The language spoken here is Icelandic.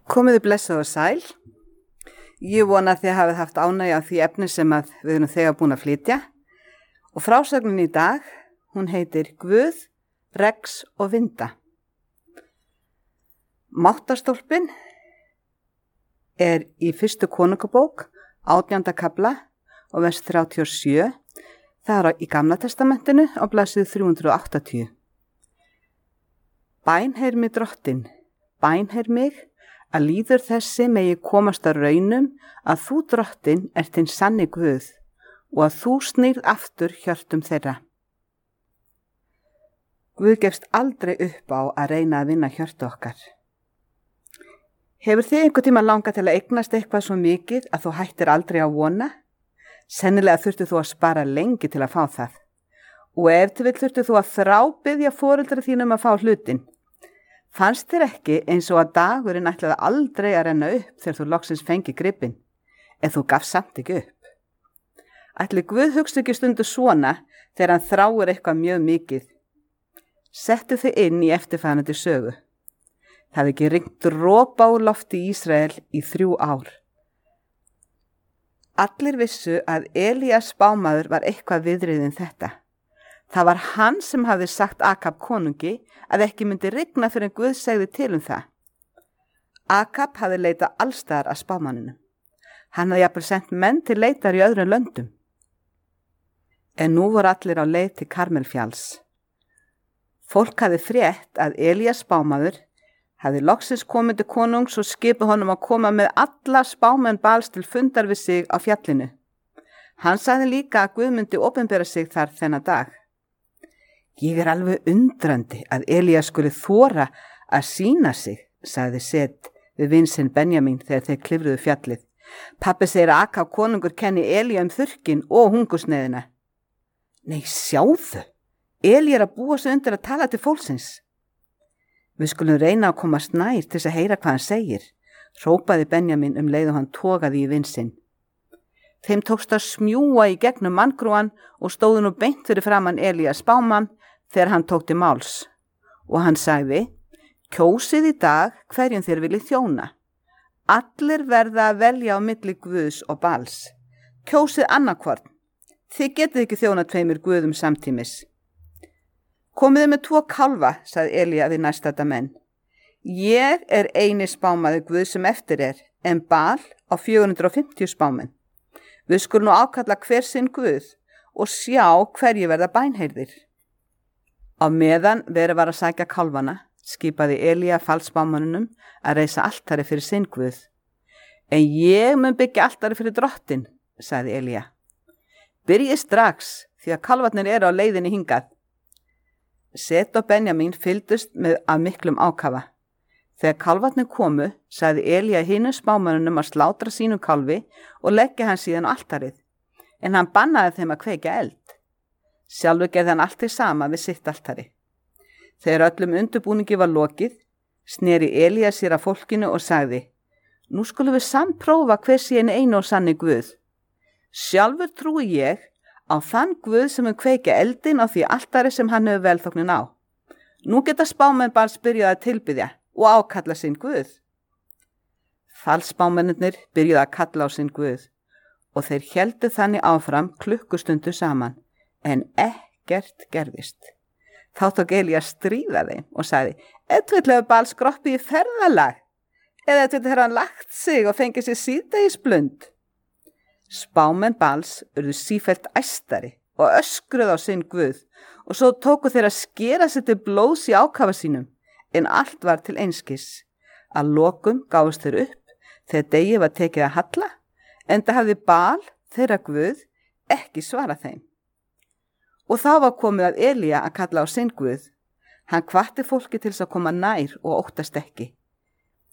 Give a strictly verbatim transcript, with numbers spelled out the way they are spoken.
Komiði blessuð og sæl. Ég vona að þið hafið haft ánægju af því efni sem að við erum þegar búin að flytja. Og frásögnin í dag, hún heitir Guð, regs og vinda. Máttarstólpinn er í fyrstu konungabók, átjánda kafla og vers þrjátíu og sjö. Það er í Gamla testamentinu á blaðsíðu þrjú hundruð og áttatíu. Bænheyr mig drottin, bænheyr mig, að líður þessi megi komast að raunum að þú drottin ert hinn sanni Guð og að þú snýrð aftur hjörtum þeirra. Guð gefst aldrei upp á að reyna að vinna hjörtu okkar. Hefur þið einhver tíma langað til að eignast eitthvað svo mikið að þú hættir aldrei að vona? Sennilega þurftu þú að spara lengi til að fá það. Og ef til vill þurftu þú að þrábiðja foreldra þínum að fá hlutin. Fannst þér ekki eins og að dagurinn ætlaði aldrei að renna upp þegar þú loksins fengi gripinn, en þú gafst samt ekki upp? Ætli Guð hugsa ekki stundu svona þegar hann þráir eitthvað mjög mikið? Settu þig inn í eftirfarandi sögu. Það hefði ekki rignt dropa úr lofti í Ísrael í þrjú ár. Allir vissu að Elías spámaður var eitthvað viðriðin þetta. Það var hann sem hafði sagt Akab konungi að ekki myndi rigna fyrir en Guð segði til um það. Akab hafði leitað allstaðar að spámaninu. Hann hafði jafnvel sendt menn til leitar í öðrum löndum. En nú voru allir á leið til Karmelfjalls. Fólk hafði frétt að Elías spámaður hafði loksins komið til konungs og skipað honum að koma með alla spámenn Bals til fundar við sig á fjallinu. Hann sagði líka að Guð myndi opinbera sig þar þennan dag. Ég er alveg undrandi að Elías skuli þora að sýna sig, sagði Set við vin sinn Benjamin þegar þeir klifruðu fjallið. Pabbi segir að Akab konungur kenni Elía um þurrkin og hungursneiðina. Nei, sjáðu, Elí er að búa sig undir að tala til fólksins. Við skulum reyna að komast nær til þess að heyra hvað hann segir, hrópaði Benjamin um leið og hann togaði í vin sinn. Þeim tókst að smjúa í gegnum manngrúan og stóðu nú beint fyrir framan Elías spámann þegar hann tók til máls. Og hann sagði, kjósið í dag hverjum þér viljið þjóna. Allir verða að velja á milli Guðs og Bals. Kjósið annarkvorn. Þið getið ekki þjóna tveimur Guðum samtímis. Komiði með tvo kálfa, sagði Elía við næstadda menn. Ég er eini spámaður Guð sem eftir er, en Bal á fjögur hundruð og fimmtíu spámenn. Við skulum nú ákalla hver sinn Guð og sjá hverju verða bænheyrðir. Á meðan verið var að sækja kálfana, skipaði Elía falsspámanunum að reisa altari fyrir sinn Guð. En ég mun byggja altari fyrir drottin, sagði Elía. Byrjið strax, því að kálfarnir eru á leiðinni hingað. Set og Benjamin fylgdust með af miklum ákafa. Þegar kálfarnir komu, sagði Elía hinum spámanunum að slátra sínum kálfi og leggja hann síðan á altarið, en hann bannaði þeim að kveikja eld. Sjálfur gerði hann allt hið sama við sitt altari. Þegar öllum undirbúningi var lokið, sneri Elía sér að fólkinu og sagði, nú skulum við sannprófa hver sé einu einu og sanni Guð. Sjálfur trúi ég á þann Guð sem mun kveikja eldin á því altari sem hann hefur velþóknun á. Nú geta spámenn bara byrjað að tilbiðja og ákalla sinn Guð. Falsspámennirnir byrjuðu að kalla á sinn Guð og þeir héldu þannig áfram klukkustundu saman, en ekkert gerðist. Þá tók Elía að stríða þeim og sagði, ef vill hefur Bal skroppið í ferðalag, eða ef vill hefur hann lagt sig og fengið sér síðdegisblund. Spámenn Bals urðu sífellt æstari og öskruðu á sinn Guð og svo tóku þeir að skera sér til blóðs í ákafa sínum, en allt var til einskis. Að lokum gáfust þeir upp þegar degi var tekið að halla, enda hafði Bal, þeirra Guð, ekki svarað þeim. Og þá var komið að Elía að kalla á sinn Guð. Hann hvatti fólki til þess að koma nær og óttast ekki.